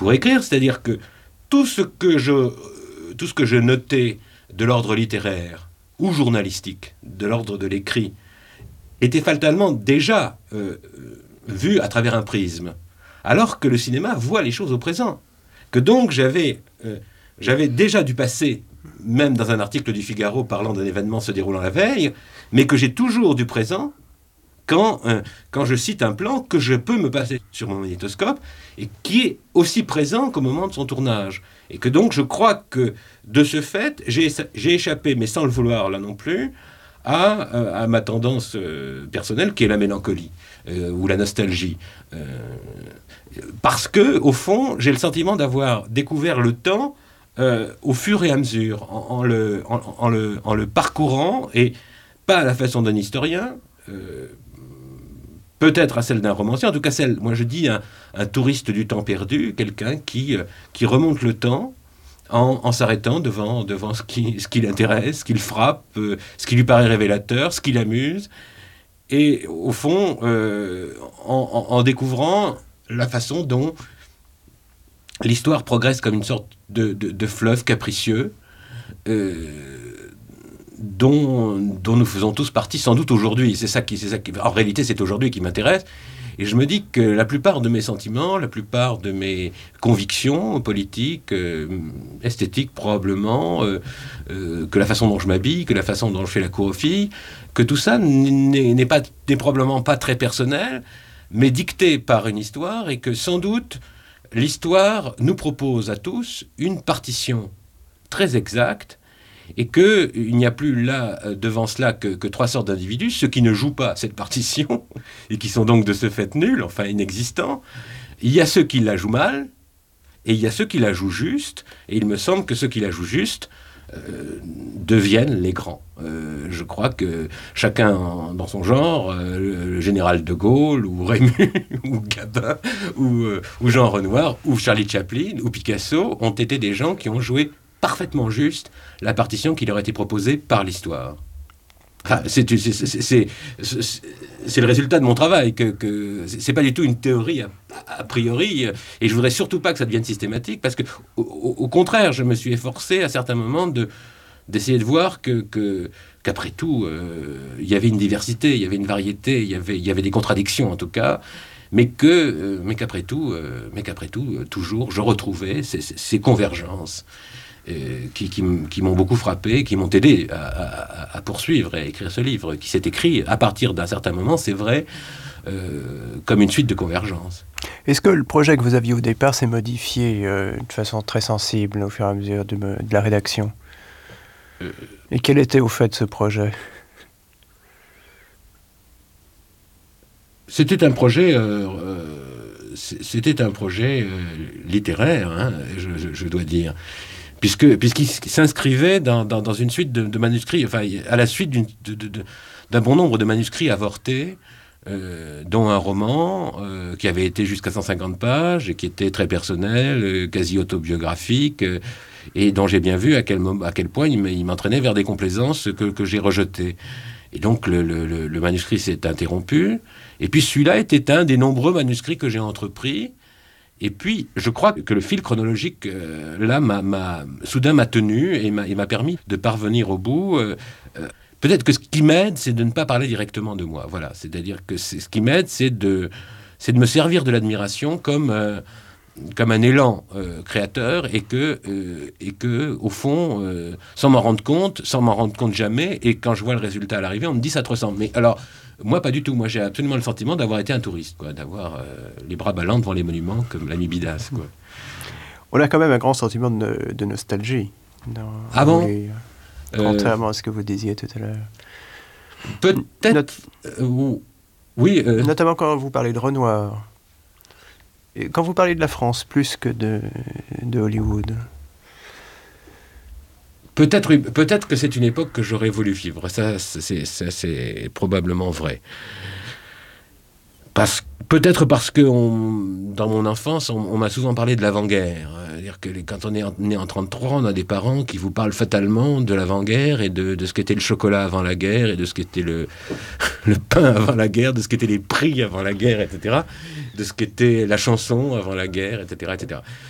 pour écrire, c'est-à-dire que tout ce que je notais de l'ordre littéraire ou journalistique, de l'ordre de l'écrit, était fatalement déjà vu à travers un prisme, alors que le cinéma voit les choses au présent. Que donc j'avais déjà du passé, même dans un article du Figaro parlant d'un événement se déroulant la veille, mais que j'ai toujours du présent quand je cite un plan que je peux me passer sur mon magnétoscope et qui est aussi présent qu'au moment de son tournage. Et que donc je crois que de ce fait, j'ai échappé, mais sans le vouloir là non plus, à ma tendance personnelle qui est la mélancolie ou la nostalgie. Parce que, au fond, j'ai le sentiment d'avoir découvert le temps au fur et à mesure, en le parcourant, et pas à la façon d'un historien, peut-être à celle d'un romancier, en tout cas celle, moi je dis un touriste du temps perdu, quelqu'un qui remonte le temps en s'arrêtant devant ce qui l'intéresse, ce qui le frappe, ce qui lui paraît révélateur, ce qui l'amuse, et au fond, en découvrant la façon dont l'histoire progresse comme une sorte de fleuve capricieux, dont nous faisons tous partie, sans doute aujourd'hui. C'est ça qui, en réalité, c'est aujourd'hui qui m'intéresse. Et je me dis que la plupart de mes sentiments, la plupart de mes convictions politiques, esthétiques probablement, que la façon dont je m'habille, que la façon dont je fais la cour aux filles, que tout ça n'est probablement pas très personnel, mais dicté par une histoire, et que sans doute l'histoire nous propose à tous une partition très exacte, et qu'il n'y a plus là, devant cela, que trois sortes d'individus, ceux qui ne jouent pas cette partition, et qui sont donc de ce fait nuls, enfin inexistants. Il y a ceux qui la jouent mal, et il y a ceux qui la jouent juste, et il me semble que ceux qui la jouent juste deviennent les grands. Je crois que chacun dans son genre, le général de Gaulle, ou Rému, ou Gabin, ou Jean Renoir, ou Charlie Chaplin, ou Picasso, ont été des gens qui ont joué parfaitement juste la partition qui leur a été proposée par l'histoire. Enfin, c'est le résultat de mon travail, que c'est pas du tout une théorie a priori, et je voudrais surtout pas que ça devienne systématique, parce que au contraire, je me suis efforcé à certains moments d'essayer de voir qu'après tout, il y avait une diversité, il y avait une variété, il y avait des contradictions en tout cas, mais qu'après tout, toujours, je retrouvais ces convergences qui m'ont beaucoup frappé, qui m'ont aidé à poursuivre et à écrire ce livre, qui s'est écrit à partir d'un certain moment, c'est vrai, comme une suite de convergences. Est-ce que le projet que vous aviez au départ s'est modifié de façon très sensible au fur et à mesure de la rédaction ? Et quel était au fait ce projet ? C'était un projet littéraire, hein, je dois dire. Puisqu'il s'inscrivait dans une suite de manuscrits, enfin, à la suite d'un bon nombre de manuscrits avortés, dont un roman qui avait été jusqu'à 150 pages, et qui était très personnel, quasi autobiographique, et dont j'ai bien vu à quel point il m'entraînait vers des complaisances que j'ai rejetées. Et donc le manuscrit s'est interrompu, et puis celui-là était un des nombreux manuscrits que j'ai entrepris. Et puis, je crois que le fil chronologique, là, soudain m'a tenu et m'a permis de parvenir au bout. Peut-être que ce qui m'aide, c'est de ne pas parler directement de moi. Voilà, c'est-à-dire que ce qui m'aide, c'est de me servir de l'admiration comme un élan créateur, et que au fond, sans m'en rendre compte jamais, et quand je vois le résultat à l'arrivée, on me dit ça te ressemble. Mais alors, moi, pas du tout. Moi, j'ai absolument le sentiment d'avoir été un touriste, quoi, d'avoir les bras ballants devant les monuments, comme l'ami Bidas, quoi. On a quand même un grand sentiment de nostalgie. Ah bon ? Contrairement à ce que vous disiez tout à l'heure. Peut-être... oui. Notamment quand vous parlez de Renoir. Et quand vous parlez de la France, plus que de Hollywood. Peut-être que c'est une époque que j'aurais voulu vivre. Ça, c'est probablement vrai. Peut-être parce que dans mon enfance, on m'a souvent parlé de l'avant-guerre. C'est-à-dire que quand on est né en 1933, on a des parents qui vous parlent fatalement de l'avant-guerre, et de ce qu'était le chocolat avant la guerre, et de ce qu'était le pain avant la guerre, de ce qu'étaient les prix avant la guerre, etc., de ce qu'était la chanson avant la guerre, etc., etc.